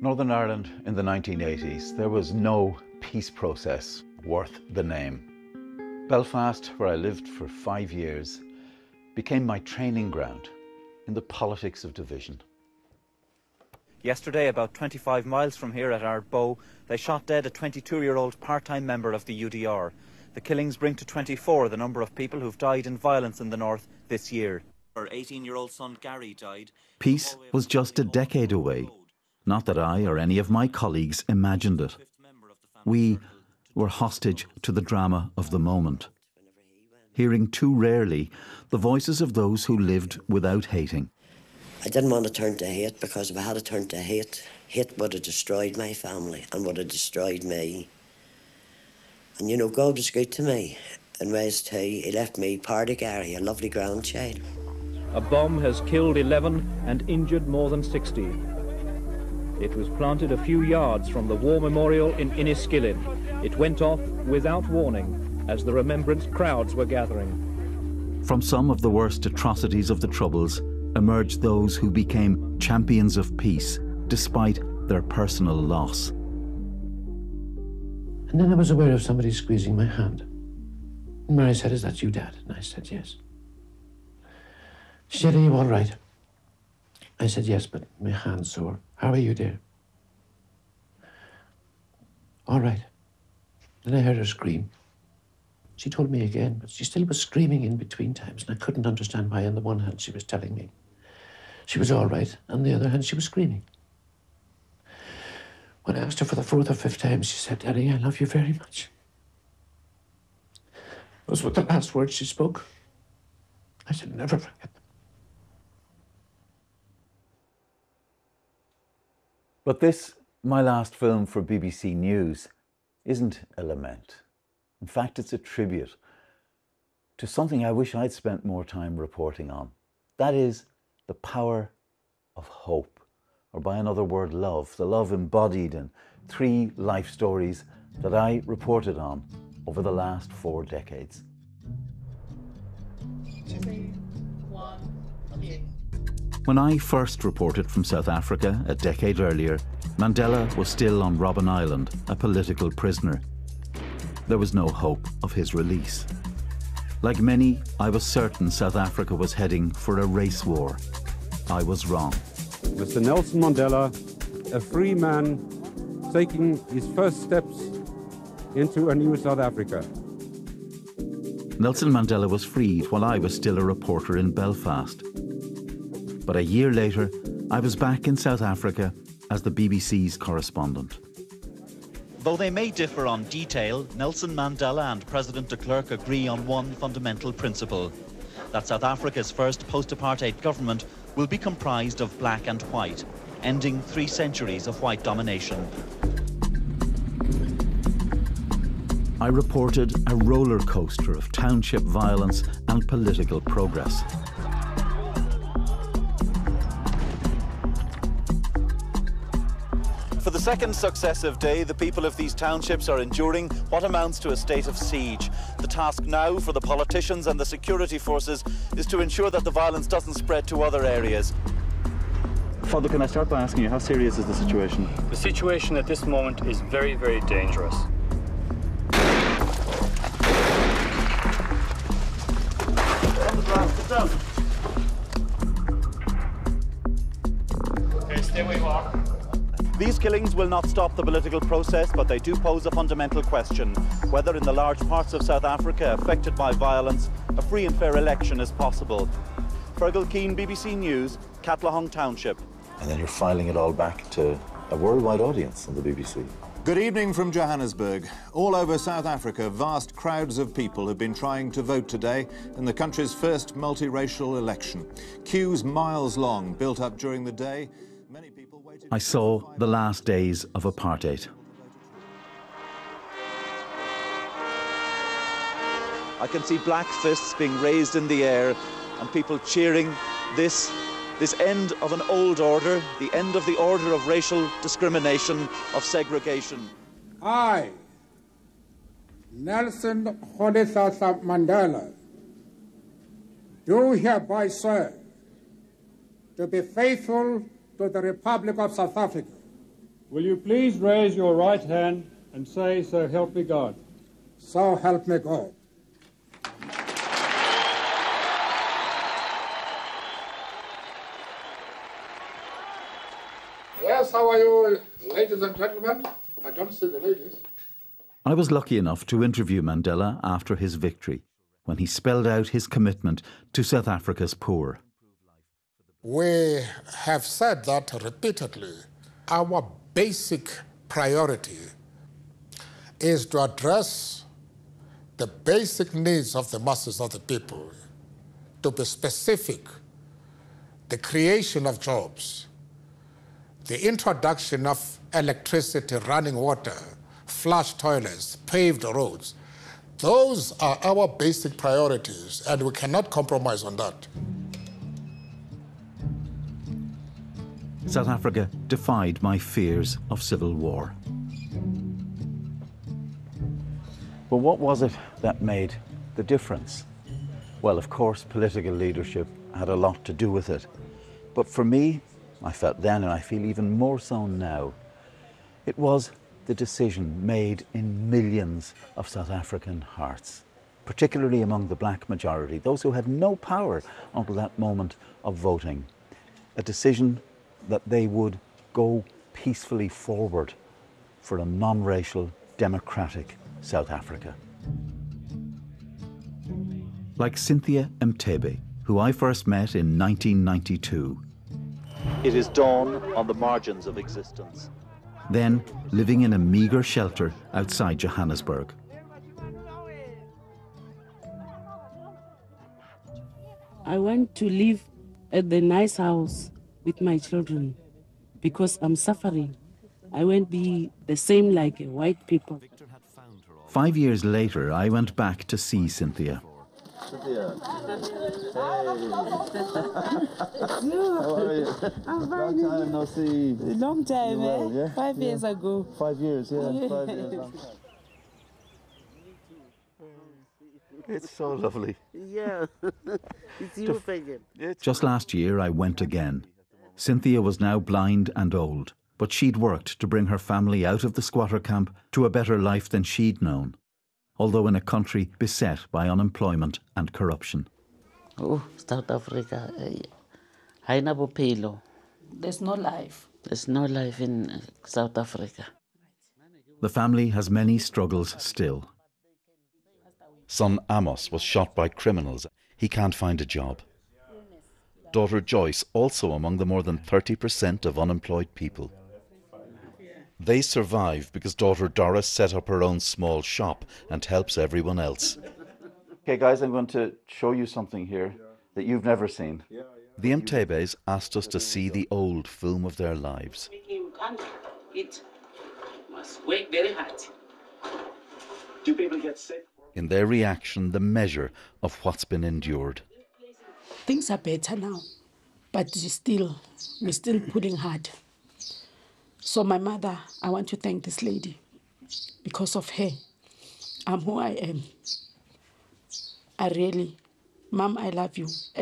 Northern Ireland in the 1980s, there was no peace process worth the name. Belfast, where I lived for 5 years, became my training ground in the politics of division. Yesterday, about 25 miles from here at Ardbow, they shot dead a 22-year-old part-time member of the UDR. The killings bring to 24 the number of people who've died in violence in the north this year. Her 18-year-old son Gary died. Peace was just a decade away. Not that I or any of my colleagues imagined it. We were hostage to the drama of the moment, hearing too rarely the voices of those who lived without hating. I didn't want to turn to hate, because if I had to turn to hate, hate would have destroyed my family and would have destroyed me. And you know, God was good to me in ways too. He left me part of Gary, a lovely grandchild. A bomb has killed 11 and injured more than 60. It was planted a few yards from the war memorial in Inniskillin. It went off without warning as the remembrance crowds were gathering. From some of the worst atrocities of the Troubles emerged those who became champions of peace despite their personal loss. And then I was aware of somebody squeezing my hand. And Mary said, "Is that you, Dad?" And I said, "Yes." She said, "Are you all right?" I said, "Yes, but my hand's sore. How are you, dear?" "All right." Then I heard her scream. She told me again, but she still was screaming in between times, and I couldn't understand why. On the one hand, she was telling me she was all right. On the other hand, she was screaming. When I asked her for the 4th or 5th time, she said, "Daddy, I love you very much." Those were the last words she spoke. I should never forget them. But this, my last film for BBC News, isn't a lament. In fact, it's a tribute to something I wish I'd spent more time reporting on. That is the power of hope, or by another word, love. The love embodied in 3 life stories that I reported on over the last 4 decades. 2, 1, okay. When I first reported from South Africa a decade earlier, Mandela was still on Robben Island, a political prisoner. There was no hope of his release. Like many, I was certain South Africa was heading for a race war. I was wrong. Mr. Nelson Mandela, a free man, taking his first steps into a new South Africa. Nelson Mandela was freed while I was still a reporter in Belfast. But a year later, I was back in South Africa as the BBC's correspondent. Though they may differ on detail, Nelson Mandela and President de Klerk agree on one fundamental principle: that South Africa's first post-apartheid government will be comprised of black and white, ending 3 centuries of white domination. I reported a roller coaster of township violence and political progress. For the second successive day, the people of these townships are enduring what amounts to a state of siege. The task now for the politicians and the security forces is to ensure that the violence doesn't spread to other areas. Father, can I start by asking you, how serious is the situation? The situation at this moment is very, very dangerous. Okay, stay where you are. These killings will not stop the political process, but they do pose a fundamental question: whether in the large parts of South Africa affected by violence, a free and fair election is possible. Fergal Keane, BBC News, Katlehong Township. And then you're filing it all back to a worldwide audience on the BBC. Good evening from Johannesburg. All over South Africa, vast crowds of people have been trying to vote today in the country's first multiracial election. Queues miles long built up during the day. Many people waited. I saw the last days of apartheid. I can see black fists being raised in the air and people cheering this end of an old order, the end of the order of racial discrimination, of segregation. I, Nelson Rolihlahla Mandela, do hereby swear to be faithful to the Republic of South Africa Will you please raise your right hand and say, "So help me God"? So help me God. Yes, how are you, ladies and gentlemen? I don't see the ladies. I was lucky enough to interview Mandela after his victory, when he spelled out his commitment to South Africa's poor. We have said that repeatedly. Our basic priority is to address the basic needs of the masses of the people, to be specific, the creation of jobs, the introduction of electricity, running water, flush toilets, paved roads. Those are our basic priorities, and we cannot compromise on that. South Africa defied my fears of civil war. But what was it that made the difference? Well, of course, political leadership had a lot to do with it. But for me, I felt then, and I feel even more so now, it was the decision made in millions of South African hearts, particularly among the black majority, those who had no power until that moment of voting. A decision that they would go peacefully forward for a non-racial, democratic South Africa. Like Cynthia Mthebe, who I first met in 1992. It is dawn on the margins of existence. Then living in a meagre shelter outside Johannesburg. I want to live at the nice house with my children because I'm suffering. I won't be the same like white people. 5 years later, I went back to see Cynthia. Cynthia. Hey. How are you? I'm fine. Long time no see. Long time, well, yeah? 5 years ago. 5 years, yeah. 5 years, long time. It's so lovely. Yeah, it's you, Fagan. Just last year, I went again. Cynthia was now blind and old, but she'd worked to bring her family out of the squatter camp to a better life than she'd known, although in a country beset by unemployment and corruption. Oh, South Africa. There's no life. There's no life in South Africa. The family has many struggles still. Son Amos was shot by criminals. He can't find a job. Daughter Joyce also among the more than 30% of unemployed people. They survive because daughter Doris set up her own small shop and helps everyone else. Okay, guys, I'm going to show you something here that you've never seen. The Mthebes asked us to see the old film of their lives. It must work very hard. Do people get sick? In their reaction, the measure of what's been endured. Things are better now, but we're still pulling hard. So my mother, I want to thank this lady. Because of her, I'm who I am. Mom, I love you.